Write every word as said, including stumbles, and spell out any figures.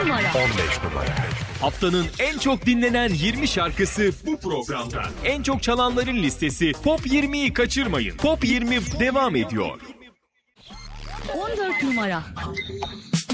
numara. on beş numara. Haftanın en çok dinlenen yirmi şarkısı bu programda. En çok çalanların listesi Top yirmiyi kaçırmayın. Top yirmi devam ediyor. on dört numara.